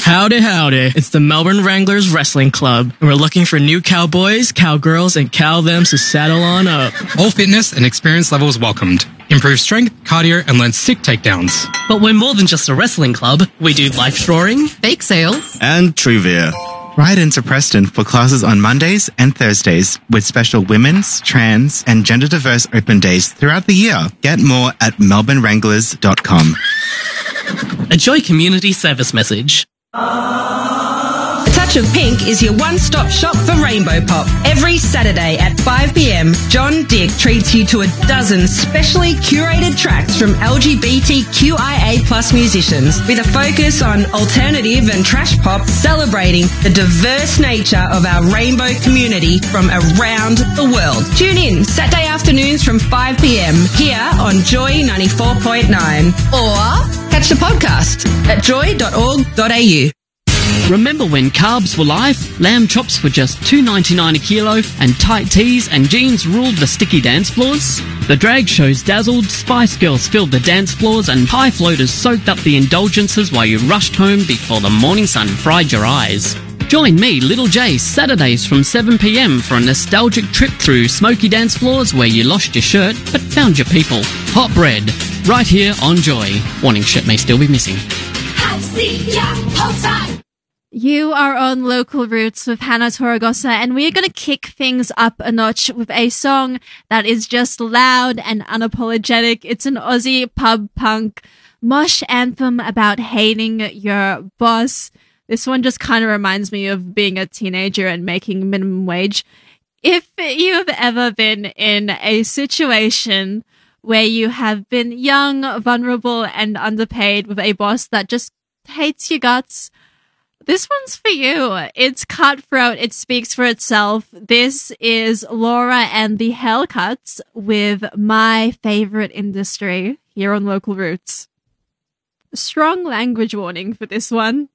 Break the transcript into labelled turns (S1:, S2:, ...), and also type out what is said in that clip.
S1: Howdy, howdy. It's the Melbourne Wranglers Wrestling Club, and we're looking for new cowboys, cowgirls, and cowthems to saddle on up.
S2: All fitness and experience levels welcomed. Improve strength, cardio, and learn sick takedowns.
S3: But we're more than just a wrestling club. We do life drawing,
S4: bake sales,
S5: and trivia. Ride into Preston for classes on Mondays and Thursdays with special women's, trans, and gender diverse open days throughout the year. Get more at melbournewranglers.com.
S3: A Joy Community Service message.
S6: A Touch of Pink is your one-stop shop for Rainbow Pop. Every Saturday at 5 p.m, John Dick treats you to a dozen specially curated tracks from LGBTQIA+ musicians with a focus on alternative and trash pop, celebrating the diverse nature of our rainbow community from around the world. Tune in Saturday afternoons from 5 p.m. here on Joy 94.9 or catch the podcast at joy.org.au.
S7: Remember when carbs were life? Lamb chops were just $2.99 a kilo and tight tees and jeans ruled the sticky dance floors? The drag shows dazzled, Spice Girls filled the dance floors and high floaters soaked up the indulgences while you rushed home before the morning sun fried your eyes. Join me, Little J, Saturdays from 7 p.m. for a nostalgic trip through smoky dance floors where you lost your shirt but found your people. Hot bread, right here on Joy. Warning, shirt may still be missing.
S8: I see ya, hold tight.
S9: You are on Local Roots with Hannah Torregosa, and we are going to kick things up a notch with a song that is just loud and unapologetic. It's an Aussie pub punk mosh anthem about hating your boss. This one just kind of reminds me of being a teenager and making minimum wage. If you've ever been in a situation where you have been young, vulnerable, and underpaid with a boss that just hates your guts, this one's for you. It's cutthroat. It speaks for itself. This is Laura and the Hellcuts with My Favorite Industry here on Local Roots. Strong language warning for this one.